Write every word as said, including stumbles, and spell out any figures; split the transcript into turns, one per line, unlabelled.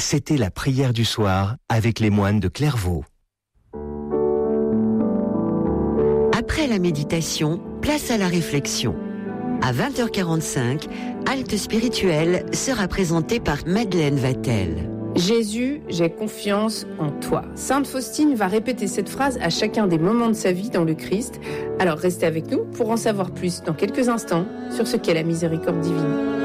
C'était la prière du soir avec les moines de Clairvaux.
Après la méditation, place à la réflexion. À vingt heures quarante-cinq, Halte spirituelle sera présentée par Madeleine Vatel.
Jésus, j'ai confiance en toi. Sainte Faustine va répéter cette phrase à chacun des moments de sa vie dans le Christ. Alors restez avec nous pour en savoir plus dans quelques instants sur ce qu'est la miséricorde divine.